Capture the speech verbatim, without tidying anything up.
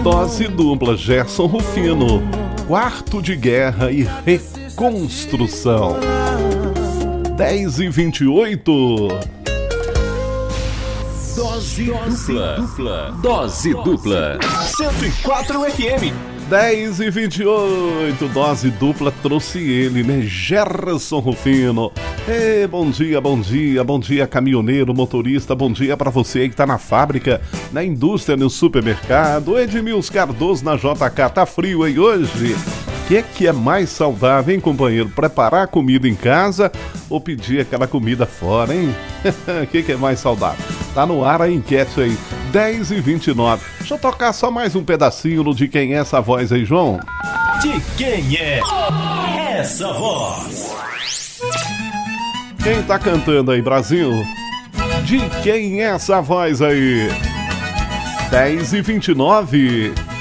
Dose dupla, Gerson Rufino. Quarto de Guerra e Reconstrução. dez e vinte e oito. Dose dupla. dupla. Dose dupla. cento e quatro F M. dez e vinte e oito, Dose dupla, trouxe ele, né? Gerson Rufino. Ei, bom dia, bom dia, bom dia, caminhoneiro, motorista, bom dia pra você aí que tá na fábrica, na indústria, no supermercado. Edmilson Cardoso na J K, tá frio aí hoje? O que é que é mais saudável, hein, companheiro? Preparar a comida em casa ou pedir aquela comida fora, hein? O que, que é mais saudável? Tá no ar a enquete aí, dez e vinte e nove. Deixa eu tocar só mais um pedacinho no De Quem É Essa Voz aí, João. De quem é essa voz? Quem tá cantando aí, Brasil? De quem é essa voz aí? dez e vinte e nove.